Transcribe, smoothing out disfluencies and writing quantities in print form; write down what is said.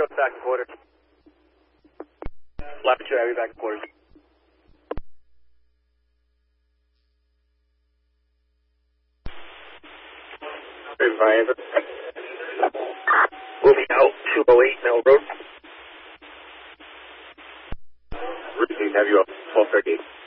Echo back in quarters. Left 2 Heavy back in quarters. Moving out 208 Mill Road. Routine Heavy up 1238.